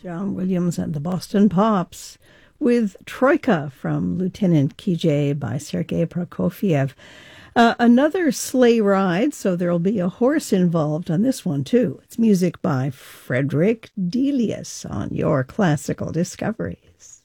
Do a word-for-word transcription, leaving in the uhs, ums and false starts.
John Williams and the Boston Pops with Troika from Lieutenant Kijé by Sergei Prokofiev. Uh, another sleigh ride, so there'll be a horse involved on this one, too. It's music by Frederick Delius on Your Classical Discoveries.